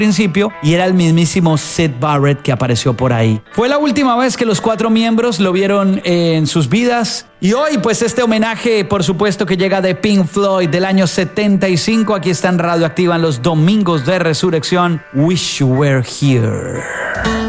principio y era el mismísimo Syd Barrett que apareció por ahí. Fue la última vez que los 4 miembros lo vieron en sus vidas y hoy pues este homenaje por supuesto que llega de Pink Floyd del año 75. Aquí está en Radioactiva en los domingos de resurrección. Wish You Were Here.